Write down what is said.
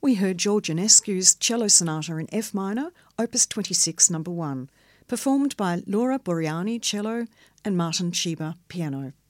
We heard George Enescu's Cello Sonata in F minor, Opus 26, No. 1, performed by Laura Buriani, cello, and Martin Chiba, piano.